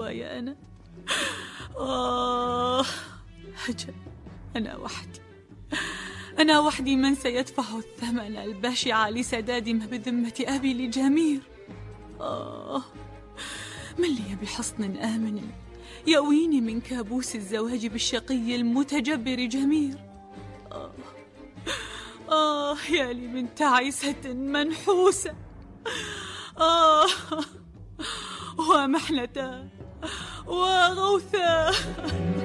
سواي أنا. أجل، أنا وحدي من سيدفع الثمن البشع لسداد ما بذمة أبي لجمير. من لي بحصن آمن يأويني من كابوس الزواج بالشقي المتجبر جمير. يا لي من تعيسة منحوسة، ومحنة وغوثة.